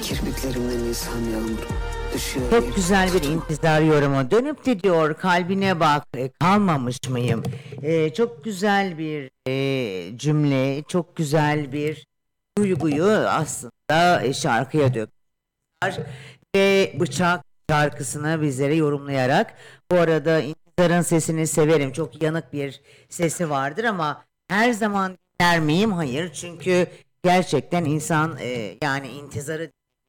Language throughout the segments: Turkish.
Kirpiklerimden insan yağmuru düşüyor diye. Çok güzel bir intizar yorumu. Dönüp de diyor kalbine bak, kalmamış mıyım? Çok güzel bir cümle, çok güzel bir duyguyu aslında şarkıya döküyor. Ve Bıçak şarkısını bizlere yorumlayarak, bu arada intizarın sesini severim. Çok yanık bir sesi vardır ama her zaman dinler miyim? Hayır. Çünkü gerçekten insan yani intizarı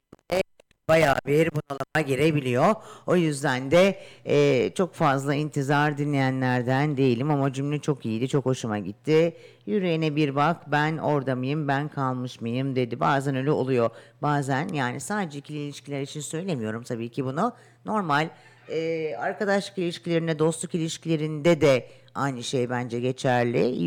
bayağı bir bunalıma girebiliyor. O yüzden de çok fazla intizar dinleyenlerden değilim ama cümle çok iyiydi, çok hoşuma gitti. Yüreğine bir bak, ben orada mıyım, ben kalmış mıyım dedi. Bazen öyle oluyor. Bazen, yani sadece ikili ilişkiler için söylemiyorum tabii ki bunu. Normal arkadaşlık ilişkilerinde, dostluk ilişkilerinde de aynı şey bence geçerli.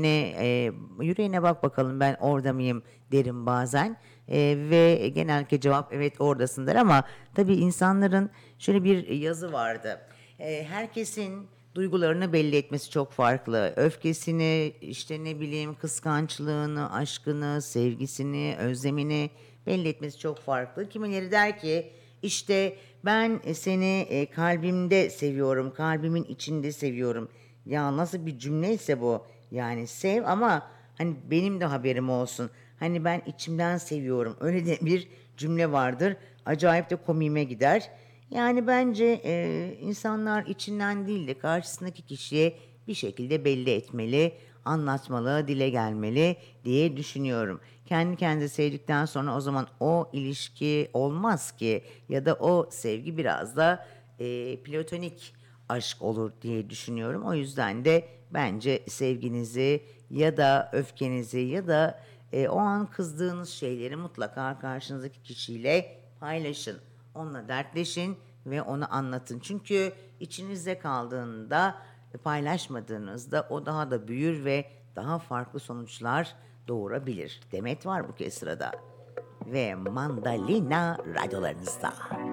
Yüreğine bak bakalım, ben orada mıyım derim bazen. Ve genellikle cevap evet oradasındır ama tabii insanların şöyle bir yazı vardı. Herkesin duygularını belli etmesi çok farklı. Öfkesini, işte ne bileyim kıskançlığını, aşkını, sevgisini, özlemini belli etmesi çok farklı. Kimileri der ki işte ben seni kalbimde seviyorum, kalbimin içinde seviyorum. Ya nasıl bir cümleyse bu. Yani sev ama hani benim de haberim olsun. Hani ben içimden seviyorum. Öyle de bir cümle vardır. Acayip de komiğime gider. Yani bence insanlar içinden değil de karşısındaki kişiye bir şekilde belli etmeli, anlatmalı, dile gelmeli diye düşünüyorum. Kendi kendine sevdikten sonra o zaman o ilişki olmaz ki, ya da o sevgi biraz da platonik aşk olur diye düşünüyorum. O yüzden de bence sevginizi ya da öfkenizi ya da o an kızdığınız şeyleri mutlaka karşınızdaki kişiyle paylaşın. Onunla dertleşin ve onu anlatın. Çünkü içinizde kaldığında, paylaşmadığınızda o daha da büyür ve daha farklı sonuçlar doğurabilir. Demet var bu kez sırada. Ve Mandalina radyolarınızda.